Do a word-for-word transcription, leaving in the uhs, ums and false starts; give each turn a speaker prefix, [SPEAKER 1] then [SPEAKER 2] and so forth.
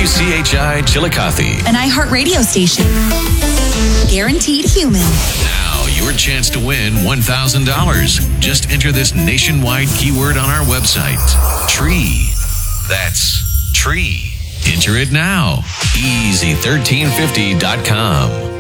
[SPEAKER 1] W C H I Chillicothe,
[SPEAKER 2] an iHeart radio station. Guaranteed human.
[SPEAKER 1] Now, your chance to win one thousand dollars. Just enter this nationwide keyword on our website. Tree. That's tree. Enter it now. easy thirteen fifty dot com.